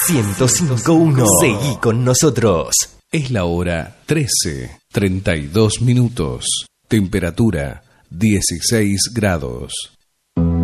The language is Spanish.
105.1. Seguí con nosotros. Es la hora 13:32. Temperatura 16 grados.